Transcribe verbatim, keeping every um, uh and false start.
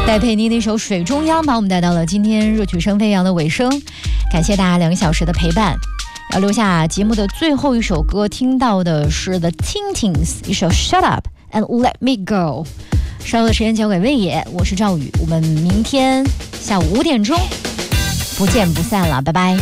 戴佩妮那首《水中央》把我们带到了今天热曲声飞扬的尾声，感谢大家两个小时的陪伴。要留下节目的最后一首歌，听到的是 The Tintins 一首 Shut Up and Let Me Go。稍后的时间交给魏野，我是赵宇，我们明天下午五点钟不见不散了，拜拜。